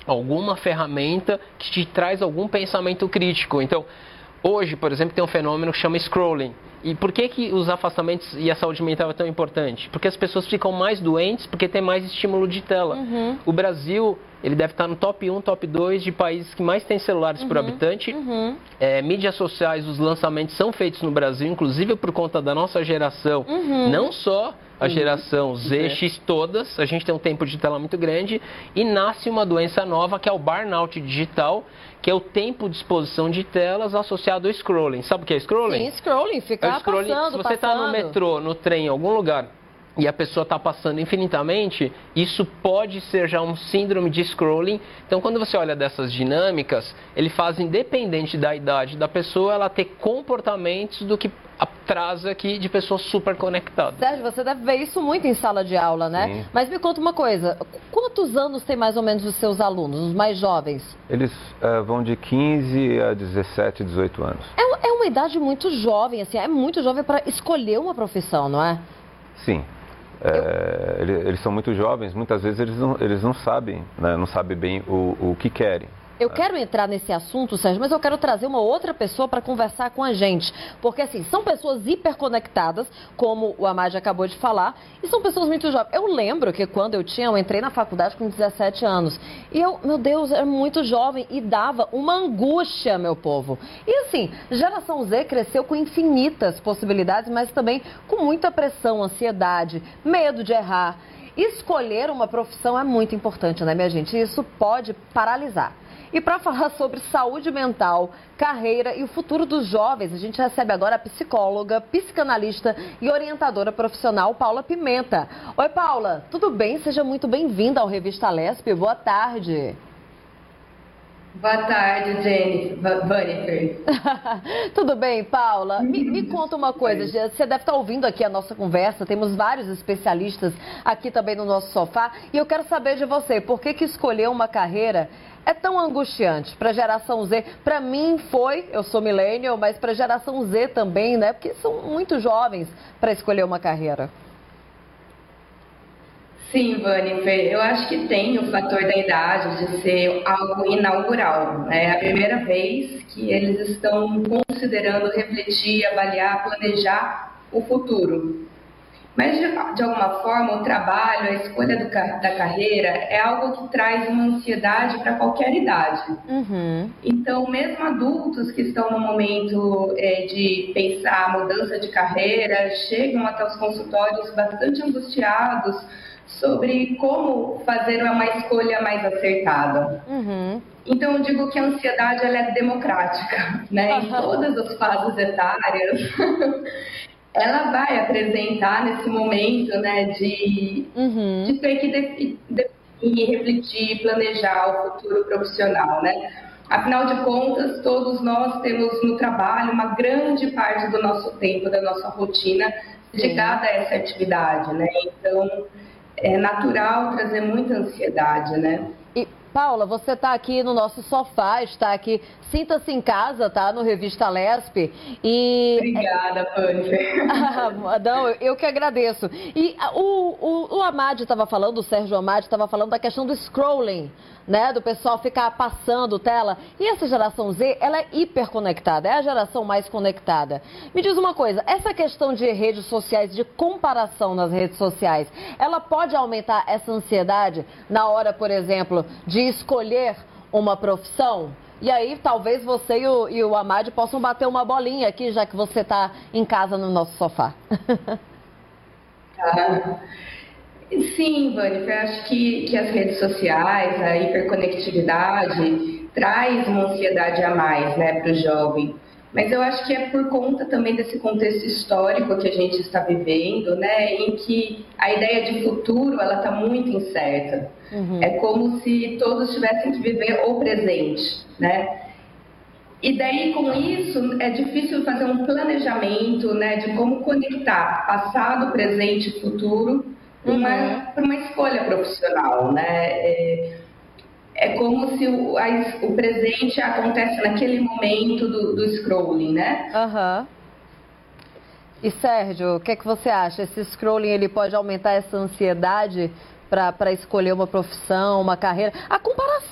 alguma ferramenta que te traz algum pensamento crítico. Então, hoje, por exemplo, tem um fenômeno que chama scrolling. E por que os afastamentos e a saúde mental é tão importante? Porque as pessoas ficam mais doentes porque tem mais estímulo de tela. O Brasil, ele deve estar no top 1, top 2 de países que mais têm celulares por habitante. Mídias sociais, os lançamentos são feitos no Brasil, inclusive por conta da nossa geração. Não só a geração Z, X, todas. A gente tem um tempo de tela muito grande e nasce uma doença nova que é o burnout digital, que é o tempo de exposição de telas associado ao scrolling. Sabe o que é scrolling? Sim, scrolling, ficar passando, Se você está no metrô, no trem, em algum lugar, e a pessoa está passando infinitamente, isso pode ser já um síndrome de scrolling. Então, quando você olha dessas dinâmicas, ele faz, independente da idade da pessoa, ela ter comportamentos do que traz aqui de pessoas super conectadas. Sérgio, você deve ver isso muito em sala de aula, né? Sim. Mas me conta uma coisa, quantos anos tem mais ou menos os seus alunos, os mais jovens? Eles vão de 15 a 17, 18 anos. É uma idade muito jovem, assim, é muito jovem para escolher uma profissão, não é? Sim. Eles são muito jovens, muitas vezes eles não sabem, né? Não sabem bem o que querem. Eu quero entrar nesse assunto, Sérgio, mas eu quero trazer uma outra pessoa para conversar com a gente. Porque, assim, são pessoas hiperconectadas, como o Amad acabou de falar, e são pessoas muito jovens. Eu lembro que quando eu entrei na faculdade com 17 anos, e eu, meu Deus, era muito jovem e dava uma angústia, meu povo. E, assim, geração Z cresceu com infinitas possibilidades, mas também com muita pressão, ansiedade, medo de errar. Escolher uma profissão é muito importante, né, minha gente? Isso pode paralisar. E para falar sobre saúde mental, carreira e o futuro dos jovens, a gente recebe agora a psicóloga, psicanalista e orientadora profissional Paula Pimenta. Oi, Paula, tudo bem? Seja muito bem-vinda ao Revista Lesp. Boa tarde. Boa tarde, Jennifer. Tudo bem, Paula? Me conta uma coisa, você deve estar ouvindo aqui a nossa conversa, temos vários especialistas aqui também no nosso sofá, e eu quero saber de você, por que escolher uma carreira é tão angustiante para a geração Z? Para mim foi, eu sou millennial, mas para a geração Z também, né? Porque são muito jovens para escolher uma carreira. Sim, Jennifer, eu acho que tem o fator da idade de ser algo inaugural, né? É a primeira vez que eles estão considerando refletir, avaliar, planejar o futuro. Mas, de alguma forma, o trabalho, a escolha da carreira é algo que traz uma ansiedade para qualquer idade. Então, mesmo adultos que estão no momento de pensar a mudança de carreira, chegam até os consultórios bastante angustiados sobre como fazer uma escolha mais acertada. Então, eu digo que a ansiedade ela é democrática, né? Em todas as fases etárias. Ela vai apresentar nesse momento, né, de ter que definir, refletir, planejar o futuro profissional, né? Afinal de contas, todos nós temos no trabalho uma grande parte do nosso tempo, da nossa rotina dedicada a essa atividade, né? Então, é natural trazer muita ansiedade, né? E, Paula, você está aqui no nosso sofá, está aqui, sinta-se em casa, tá? No Revista Lesp. E... Obrigada, Pânfer. Não, eu que agradeço. E o Amad estava falando, o Sérgio Amad estava falando da questão do scrolling, né? Do pessoal ficar passando tela. E essa geração Z, ela é hiperconectada, é a geração mais conectada. Me diz uma coisa, essa questão de redes sociais, de comparação nas redes sociais, ela pode aumentar essa ansiedade na hora, por exemplo, de escolher uma profissão? E aí, talvez você e o Amad possam bater uma bolinha aqui, já que você está em casa no nosso sofá. Sim, Jennifer, acho que as redes sociais, a hiperconectividade, traz uma ansiedade a mais, né, para o jovem. Mas eu acho que é por conta também desse contexto histórico que a gente está vivendo, né, em que a ideia de futuro ela está muito incerta. É como se todos tivessem que viver o presente, né? E daí, com isso, é difícil fazer um planejamento, né, de como conectar passado, presente e futuro para uma escolha profissional, né? É como se o presente acontece naquele momento do scrolling, né? E Sérgio, o que é que você acha? Esse scrolling ele pode aumentar essa ansiedade para escolher uma profissão, uma carreira? A comparação